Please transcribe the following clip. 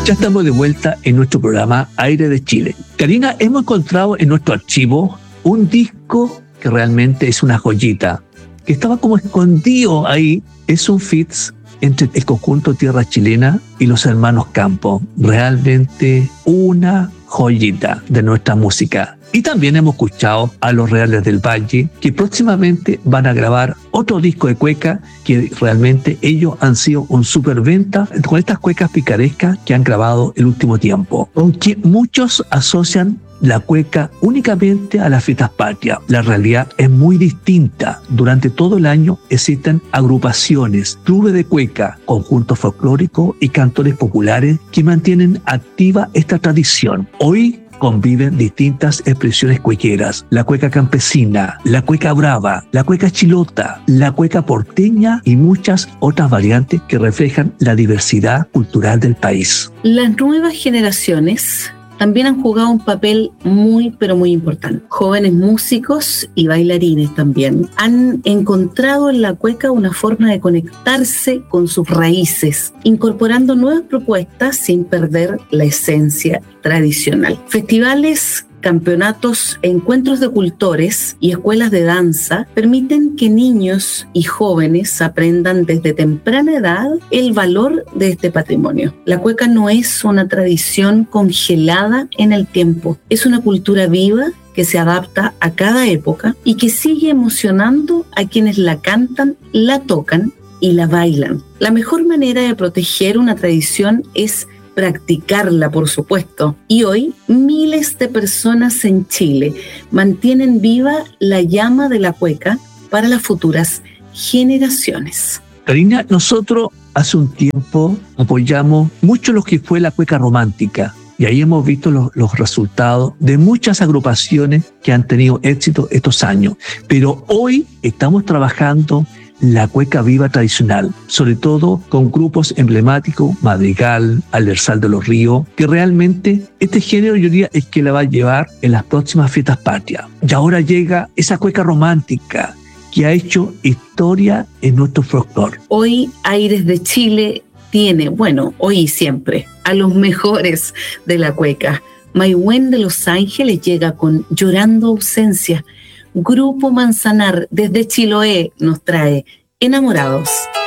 Ya estamos de vuelta en nuestro programa Aire de Chile. Karina, hemos encontrado en nuestro archivo un disco que realmente es una joyita, que estaba como escondido ahí. Es un feat entre el conjunto Tierra Chilena y los hermanos Campo. Realmente una joyita de nuestra música. Y también hemos escuchado a los Reales del Valle, que próximamente van a grabar otro disco de cueca, que realmente ellos han sido un superventa con estas cuecas picarescas que han grabado el último tiempo. Aunque muchos asocian la cueca únicamente a las fiestas patrias, la realidad es muy distinta. Durante todo el año existen agrupaciones, clubes de cueca, conjuntos folclóricos y cantores populares que mantienen activa esta tradición. Hoy conviven distintas expresiones cuequeras: la cueca campesina, la cueca brava, la cueca chilota, la cueca porteña y muchas otras variantes que reflejan la diversidad cultural del país. Las nuevas generaciones también han jugado un papel muy, pero muy importante. Jóvenes músicos y bailarines también han encontrado en la cueca una forma de conectarse con sus raíces, incorporando nuevas propuestas sin perder la esencia tradicional. Festivales, campeonatos, encuentros de cultores y escuelas de danza permiten que niños y jóvenes aprendan desde temprana edad el valor de este patrimonio. La cueca no es una tradición congelada en el tiempo, es una cultura viva que se adapta a cada época y que sigue emocionando a quienes la cantan, la tocan y la bailan. La mejor manera de proteger una tradición es practicarla, por supuesto. Y hoy, miles de personas en Chile mantienen viva la llama de la cueca para las futuras generaciones. Karina, nosotros hace un tiempo apoyamos mucho lo que fue la cueca romántica. Y ahí hemos visto los resultados de muchas agrupaciones que han tenido éxito estos años. Pero hoy estamos trabajando la cueca viva tradicional, sobre todo con grupos emblemáticos, Madrigal, Alversal de los Ríos, que realmente este género yo diría es que la va a llevar en las próximas fiestas patrias. Y ahora llega esa cueca romántica que ha hecho historia en nuestro folclore. Hoy Aires de Chile tiene, bueno, hoy y siempre, a los mejores de la cueca. Maihuen de Los Ángeles llega con Llorando Ausencia. Grupo Manzanar desde Chiloé nos trae Enamorados.